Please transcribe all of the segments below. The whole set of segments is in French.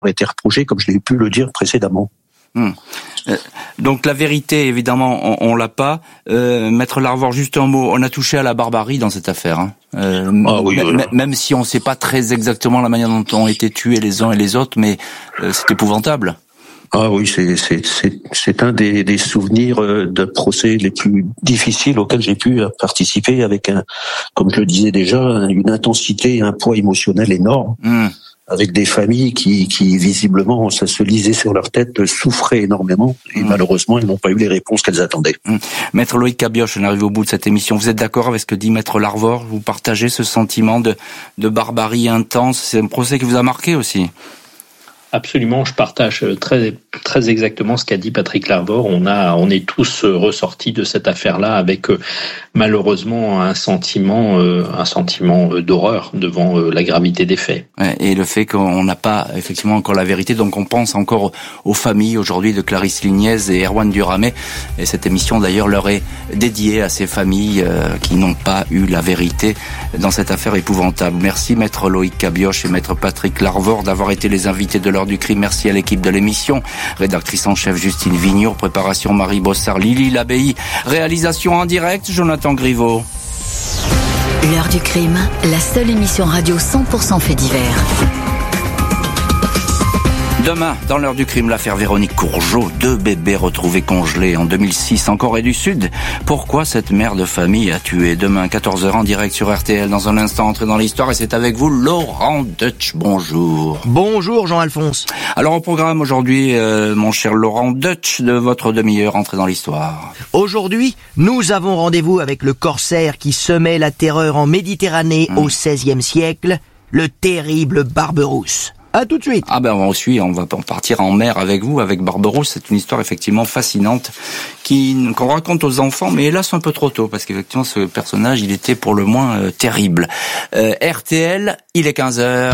été reproché, comme je l'ai pu le dire précédemment. Donc la vérité, évidemment, on l'a pas. Maître Larvor, juste un mot. On a touché à la barbarie dans cette affaire. Oui, même si on ne sait pas très exactement la manière dont ont été tués les uns et les autres, mais c'est épouvantable. Ah oui, c'est un des souvenirs de procès les plus difficiles auxquels j'ai pu participer, avec comme je le disais déjà, une intensité et un poids émotionnel énorme. Avec des familles qui visiblement, ça se lisait sur leur tête, souffraient énormément, et malheureusement, ils n'ont pas eu les réponses qu'elles attendaient. Maître Loïc Cabioche, on arrive au bout de cette émission. Vous êtes d'accord avec ce que dit Maître Larvor? Vous partagez ce sentiment de barbarie intense? C'est un procès qui vous a marqué aussi? Absolument, je partage très très exactement ce qu'a dit Patrick Larvor. On est tous ressortis de cette affaire-là avec malheureusement un sentiment d'horreur devant la gravité des faits. Et le fait qu'on n'a pas effectivement encore la vérité, donc on pense encore aux familles aujourd'hui de Clarisse Lignez et Erwan Duramé. Et cette émission d'ailleurs leur est dédiée à ces familles qui n'ont pas eu la vérité dans cette affaire épouvantable. Merci Maître Loïc Cabioche et Maître Patrick Larvor d'avoir été les invités de l'heure du crime. Merci à l'équipe de l'émission, rédactrice en chef Justine Vignour, préparation Marie Bossard, Lily Labbaye, réalisation en direct Jonathan Griveau. L'heure du crime, la seule émission radio 100% fait divers. Demain, dans l'heure du crime, l'affaire Véronique Courgeot, 2 bébés retrouvés congelés en 2006 en Corée du Sud. Pourquoi cette mère de famille a tué? Demain, 14h en direct sur RTL. Dans un instant, entrée dans l'histoire, et c'est avec vous, Laurent Deutsch. Bonjour. Bonjour, Jean-Alphonse. Alors, au programme aujourd'hui, mon cher Laurent Deutsch, de votre demi-heure, entrée dans l'histoire. Aujourd'hui, nous avons rendez-vous avec le corsaire qui semait la terreur en Méditerranée au XVIe siècle, le terrible Barberousse. À tout de suite. On va partir en mer avec vous, avec Barberousse. C'est une histoire effectivement fascinante qu'on raconte aux enfants, mais hélas un peu trop tôt, parce qu'effectivement ce personnage, il était pour le moins terrible. RTL, il est 15h.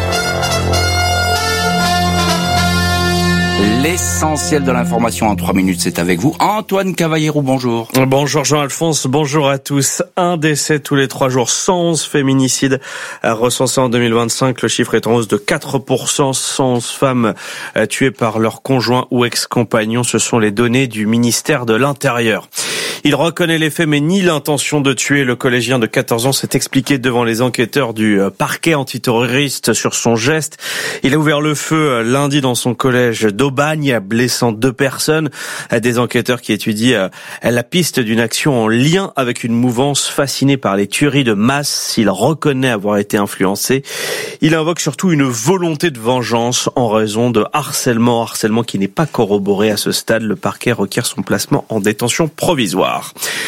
L'essentiel de l'information en 3 minutes, c'est avec vous. Antoine Cavallero, bonjour. Bonjour Jean-Alphonse, bonjour à tous. Un décès tous les 3 jours, 111 féminicides recensés en 2025. Le chiffre est en hausse de 4%, 111 femmes tuées par leur conjoint ou ex-compagnon. Ce sont les données du ministère de l'Intérieur. Il reconnaît les faits mais nie l'intention de tuer. Le collégien de 14 ans s'est expliqué devant les enquêteurs du parquet antiterroriste sur son geste. Il a ouvert le feu lundi dans son collège d'Aubagne, blessant 2 personnes. Des enquêteurs qui étudient la piste d'une action en lien avec une mouvance fascinée par les tueries de masse. Il reconnaît avoir été influencé. Il invoque surtout une volonté de vengeance en raison de harcèlement qui n'est pas corroboré à ce stade. Le parquet requiert son placement en détention provisoire.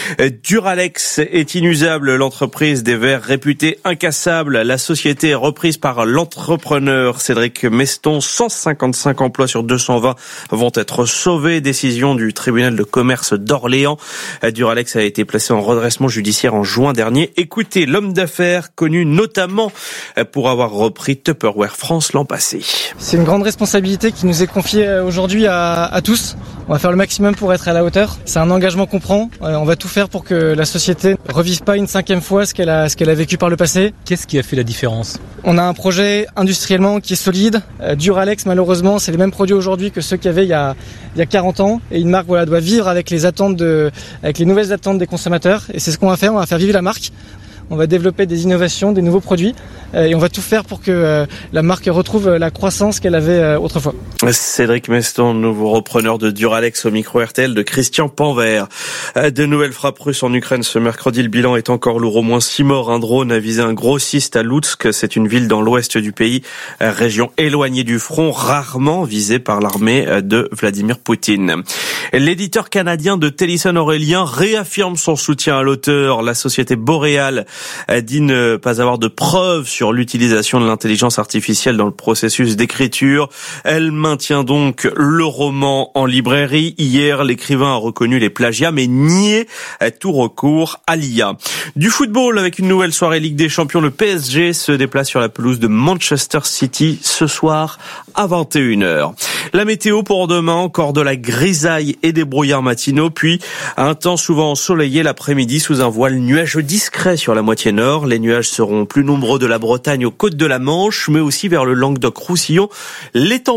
Duralex est inusable. L'entreprise des verres réputée incassable. La société est reprise par l'entrepreneur Cédric Meston. 155 emplois sur 220 vont être sauvés. Décision du tribunal de commerce d'Orléans. Duralex a été placé en redressement judiciaire en juin dernier. Écoutez l'homme d'affaires connu notamment pour avoir repris Tupperware France l'an passé. C'est une grande responsabilité qui nous est confiée aujourd'hui à tous. On va faire le maximum pour être à la hauteur. C'est un engagement qu'on prend. On va tout faire pour que la société ne revive pas une 5e fois ce qu'elle a vécu par le passé. Qu'est-ce qui a fait la différence? On a un projet industriellement qui est solide. Duralex, malheureusement, c'est les mêmes produits aujourd'hui que ceux qu'il y avait il y a 40 ans. Et une marque doit vivre avec les nouvelles attentes des consommateurs. Et c'est ce qu'on va faire. On va faire vivre la marque. On va développer des innovations, des nouveaux produits et on va tout faire pour que la marque retrouve la croissance qu'elle avait autrefois. Cédric Meston, nouveau repreneur de Duralex au micro RTL de Christian Panvert. De nouvelles frappes russes en Ukraine ce mercredi. Le bilan est encore lourd. Au moins 6 morts. Un drone a visé un grossiste à Loutsk. C'est une ville dans l'ouest du pays, région éloignée du front, rarement visée par l'armée de Vladimir Poutine. L'éditeur canadien de Télisson Aurélien réaffirme son soutien à l'auteur. La société Boréal dit ne pas avoir de preuves sur l'utilisation de l'intelligence artificielle dans le processus d'écriture. Elle maintient donc le roman en librairie. Hier, l'écrivain a reconnu les plagiats mais nié tout recours à l'IA. Du football avec une nouvelle soirée Ligue des Champions. Le PSG se déplace sur la pelouse de Manchester City ce soir à 21h. La météo pour demain, encore de la grisaille et des brouillards matinaux, puis un temps souvent ensoleillé l'après-midi sous un voile nuageux discret sur la moitié nord. Les nuages seront plus nombreux de la Bretagne aux côtes de la Manche, mais aussi vers le Languedoc-Roussillon. Les